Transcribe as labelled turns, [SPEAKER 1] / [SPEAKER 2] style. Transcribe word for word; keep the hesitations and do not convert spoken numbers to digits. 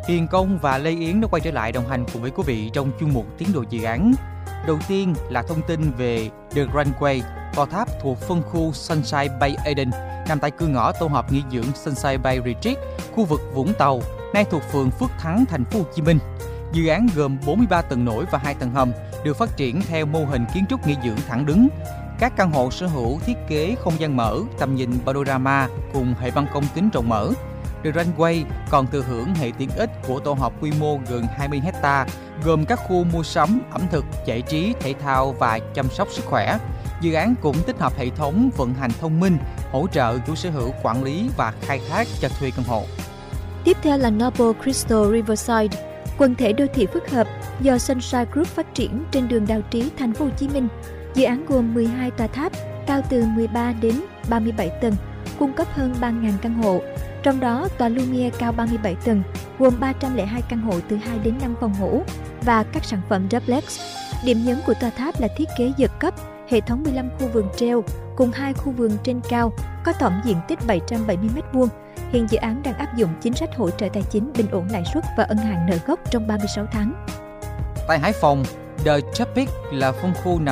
[SPEAKER 1] Hiền Công và Lê Yến đã quay trở lại đồng hành cùng với quý vị trong chuyên mục Tiến độ dự án. Đầu tiên là thông tin về The Runway, tòa tháp thuộc phân khu Sunshine Bay Eden, nằm tại cửa ngõ tổ hợp nghỉ dưỡng Sunshine Bay Retreat, khu vực Vũng Tàu, nay thuộc phường Phước Thắng, thành phố Hồ Chí Minh. Dự án gồm bốn mươi ba tầng nổi và hai tầng hầm, được phát triển theo mô hình kiến trúc nghỉ dưỡng thẳng đứng. Các căn hộ sở hữu thiết kế không gian mở, tầm nhìn panorama cùng hệ ban công kính rộng mở. The Runway còn thừa hưởng hệ tiện ích của tổ hợp quy mô gần hai mươi héc ta, gồm các khu mua sắm, ẩm thực, giải trí, thể thao và chăm sóc sức khỏe. Dự án cũng tích hợp hệ thống vận hành thông minh, hỗ trợ chủ sở hữu quản lý và khai thác cho thuê căn hộ.
[SPEAKER 2] Tiếp theo là Noble Crystal Riverside, quần thể đô thị phức hợp do Sunshine Group phát triển trên đường Đào Trí, thành phố Hồ Chí Minh. Dự án gồm mười hai tòa tháp cao từ mười ba đến ba mươi bảy tầng, cung cấp hơn ba nghìn căn hộ. Trong đó, tòa Lumiere cao ba mươi bảy tầng, gồm ba trăm lẻ hai căn hộ từ hai đến năm phòng ngủ và các sản phẩm duplex. Điểm nhấn của tòa tháp là thiết kế giật cấp, hệ thống mười lăm khu vườn treo cùng hai khu vườn trên cao, có tổng diện tích bảy trăm bảy mươi mét vuông. Hiện dự án đang áp dụng chính sách hỗ trợ tài chính bình ổn lãi suất và ân hạn nợ gốc trong ba mươi sáu tháng.
[SPEAKER 1] Tại Hải Phòng, The Tropic là phân khu nằm